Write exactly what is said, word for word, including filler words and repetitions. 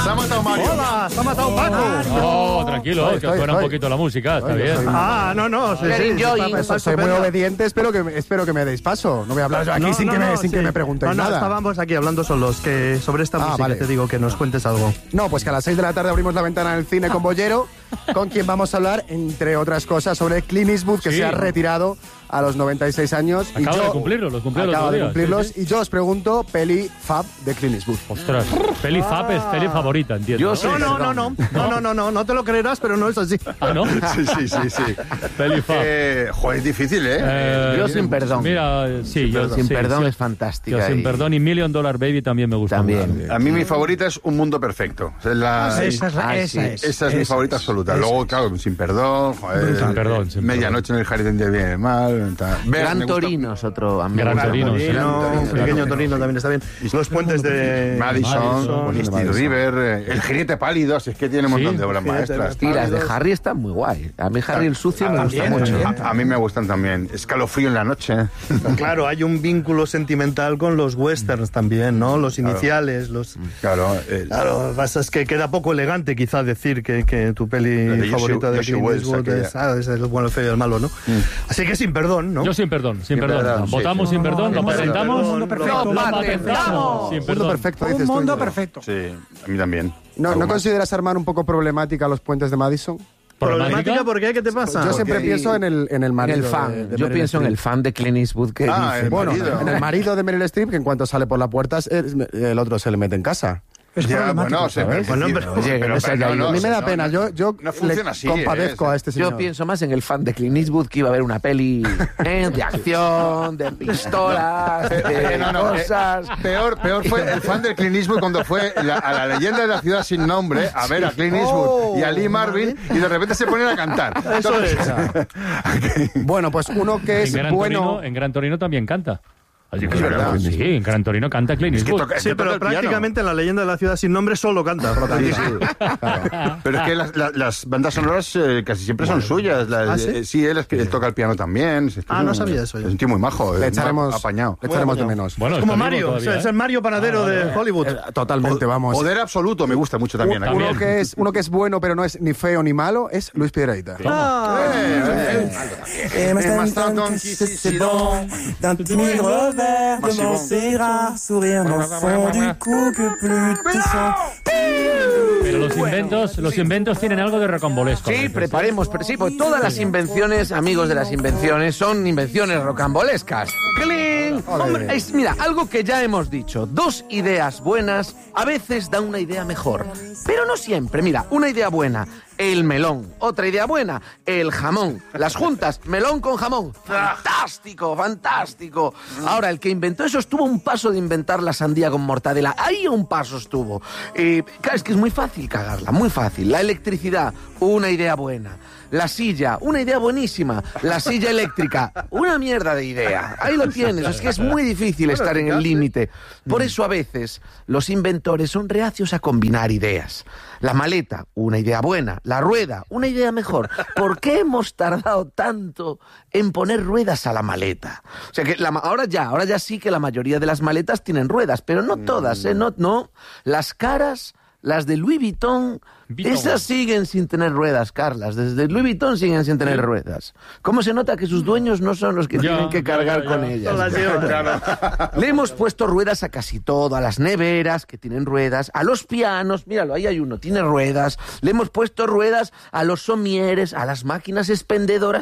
Se ha matado Mario. Hola, se ha matado Paco. No, tranquilo, Estoy, que estoy, suena un estoy. poquito la música, está Oye, bien. soy- Ah, no, no. Sí, sí, Yo- está- está Eso, soy muy estupendo. obediente, espero que, espero que me deis paso. No voy a hablar yo aquí No, sin, no, que, me, no, sin sí. que me preguntéis no, no, nada. estábamos aquí hablando solos que sobre esta Ah, música vale. te digo que nos cuentes algo. No, pues que a las seis de la tarde abrimos la ventana del cine con Bollero, con quien vamos a hablar, entre otras cosas, sobre Clint Eastwood, que Sí. se ha retirado a los noventa y seis años. y Acaba yo, de cumplirlo, los cumplió el Acaba otro de día, cumplirlos. sí, sí. Y yo os pregunto, peli fab de Clint Eastwood. Ostras, peli Fab es peli favorita, entiendo. Yo ¿no? sí. No, no, no, no, no, no, no, no, no te lo creerás, pero no es así. Ah, ¿no? Sí, sí, sí, sí. Peli Fab. Eh, joder, es difícil, ¿eh? Eh, Yo sin perdón. Mira, sí, yo Sin sí, perdón sí. es fantástica. Yo sin y- perdón y Million Dollar Baby también me gusta. También. mucho. A mí mi favorita es Un Mundo Perfecto. Es la- Esa es, Ah, esa sí. es. Esa es mi favorita absoluta. Luego, claro, Sin Perdón, joder, Sin Perdón, Sin Medianoche en el Jardín del Bien y el Mal. tal. Ver, Gran me gusta- Torino es otro amigo. Gran Gran Torino, sí. Torino, Torino, pequeño claro. Torino también está bien. Los puentes de Madison, Madison, Misty Madison. River, eh, El Jinete Pálido, si es que tiene un montón Sí, de obras Jinete maestras. Y las de Pálidos. Harry están muy guay. A mí Harry el sucio me gusta también, mucho. también. A, a mí me gustan también. Escalofrío en la noche. Claro, hay un vínculo sentimental con los westerns también, ¿no? Los iniciales, los... Claro, el- Claro, lo que pasa es que queda poco elegante quizás decir que, que tu La peli de Joshua- favorita de Joshua Clint Wells, Eastwood aquella. es, ah, es el bueno, el feo y el malo, ¿no? Así que sin perdón, ¿no? Yo sin perdón, sin, Sin perdón. perdón, sí, Votamos sí. sin perdón, lo Sin patentamos. perdón, Lo perfecto. Lo patentamos. Sin Mundo perdón. perfecto, dices Un tú, mundo ¿no? perfecto. sí, a mí también. ¿No, Algo ¿no más. consideras, Armand, un poco problemática los puentes de Madison? ¿Problemática por qué? ¿Qué te pasa? Yo siempre porque- pienso en el, en el En marido el fan. de- de Yo Meryl pienso en Streep. el fan de Clint Eastwood que Ah, dice... el Bueno, marido. en el marido de Meryl Streep, que en cuanto sale por la puerta, es- el otro se le mete en casa. Es Ya, problemático. bueno, se- ¿sabes? Bueno, sí, pero- Oye, que no se haya pero ido. a mí me da no, pena, no, yo, yo no funciona le así, compadezco ¿eh? a este señor. Yo pienso más en el fan de Clint Eastwood que iba a ver una peli ¿eh? de acción, de pistolas, Eh, de no, no, eh, cosas... peor, peor fue el fan del Clint Eastwood cuando fue la- a la leyenda de la ciudad sin nombre a ver a Clint Eastwood y a Lee Marvin y de repente se ponen a cantar. Eso es. Bueno, pues uno que es En Gran, bueno... Torino, en Gran Torino también canta. Así que Es verdad, sí, en Gran Torino canta Clint Es que Eastwood. toca- Sí, que pero toca el piano. prácticamente en la leyenda de la ciudad sin nombre solo canta. Sí, sí. Pero es que las, las- las bandas sonoras eh, casi siempre son suyas. Las- ¿Ah, sí? eh, sí, él, es que él toca el piano también. Es que Ah, es no un- sabía eso yo. Es un tío muy majo. Le eh, echaremos, apañado. le echaremos de Bueno, menos. Bueno, Como está vivo Mario, todavía, es el ¿eh? Mario Panadero Ah, vale, de vale. Hollywood. Eh, Totalmente, vamos. Poder absoluto me gusta mucho también. También. Uno que, es, uno que es bueno, pero no es ni feo ni malo, es Luis Piedrahita. Et maintenant, tant que c'est bon, d'un timide revers de mon serra, sourire dans le fond du cou que plus tu sens. Pero los inventos, los inventos tienen algo de rocambolesco. Sí, ¿no? preparemos, pero sí, porque todas las invenciones, amigos de las invenciones, son invenciones rocambolescas. ¡Cling! Hombre, es, mira, algo que ya hemos dicho, dos ideas buenas a veces dan una idea mejor, pero no siempre. Mira, una idea buena, el melón. Otra idea buena, el jamón. Las juntas, melón con jamón. ¡Fantástico, fantástico! Ahora, el que inventó eso estuvo a un paso de inventar la sandía con mortadela. Ahí a un paso estuvo. Eh, claro, es que es muy fácil cagarla, muy fácil. La electricidad, una idea buena. La silla, una idea buenísima. La silla eléctrica, una mierda de idea. Ahí lo tienes, es que es muy difícil estar en el límite. Por eso a veces los inventores son reacios a combinar ideas. La maleta, una idea buena. La rueda, una idea mejor. ¿Por qué hemos tardado tanto en poner ruedas a la maleta? O sea que la, ahora ya, ahora ya sí que la mayoría de las maletas tienen ruedas, pero no todas, ¿eh? No, no. Las caras, las de Louis Vuitton, Vuitton. esas siguen sin tener ruedas, Carlas. Desde Louis Vuitton siguen sin tener ruedas. ¿Cómo se nota que sus dueños no son los que Ya, tienen que ya, cargar ya, con ya. ellas? No las lleva. Le hemos puesto ruedas a casi todo, a las neveras, que tienen ruedas, a los pianos, míralo, ahí hay uno, tiene ruedas. Le hemos puesto ruedas a los somieres, a las máquinas expendedoras.